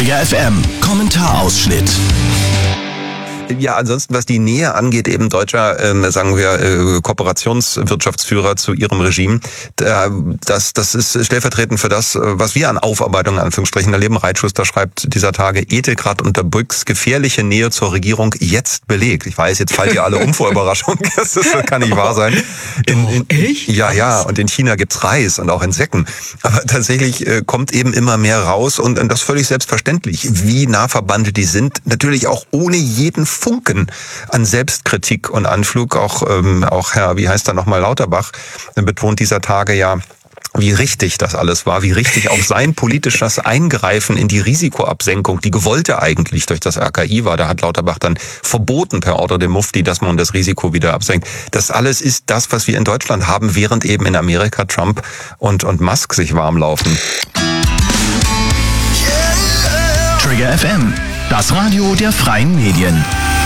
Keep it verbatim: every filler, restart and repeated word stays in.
Trigger F M, Kommentarausschnitt. Ja, ansonsten, was die Nähe angeht, eben deutscher, äh, sagen wir, äh, Kooperationswirtschaftsführer zu ihrem Regime, da, das, das ist stellvertretend für das, was wir an Aufarbeitung, in Anführungsstrichen, erleben. Reitschuster schreibt dieser Tage, Ethikrat unter Brüggs gefährliche Nähe zur Regierung jetzt belegt. Ich weiß, jetzt fallt ihr alle um vor Überraschung. Das, ist, das kann nicht wahr sein. In, in, Echt? Ja, ja, und in China gibt's Reis und auch Insekten. Aber tatsächlich äh, kommt eben immer mehr raus und, und das völlig selbstverständlich, wie nah verbandelt die sind. Natürlich auch ohne jeden Funken an Selbstkritik und Anflug. Auch, ähm, auch Herr, wie heißt er nochmal, Lauterbach, betont dieser Tage ja, wie richtig das alles war, wie richtig auch sein politisches Eingreifen in die Risikoabsenkung, die gewollte eigentlich durch das R K I war. Da hat Lauterbach dann verboten per Ordre dem Mufti, dass man das Risiko wieder absenkt. Das alles ist das, was wir in Deutschland haben, während eben in Amerika Trump und, und Musk sich warm laufen. Trigger F M, das Radio der freien Medien.